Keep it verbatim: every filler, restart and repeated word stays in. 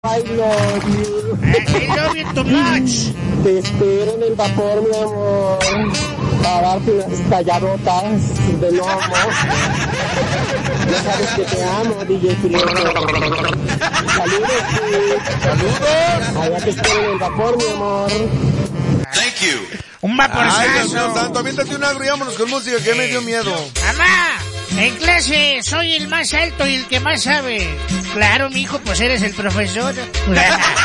I love you. I love you too much. Te espero en el vapor, mi amor, para darte unas talladotas de lomo. Ya sabes que te amo, D J Prieto. Saludos, sí. Saludos. Allá te espero en el vapor, mi amor. Thank you. Un vaporzazo. Ay, Dios mío santo, aviéntate un agro y vámonos con música que me dio miedo. Mamá, en clase soy el más alto y el que más sabe. Claro, mijo, pues eres el profesor.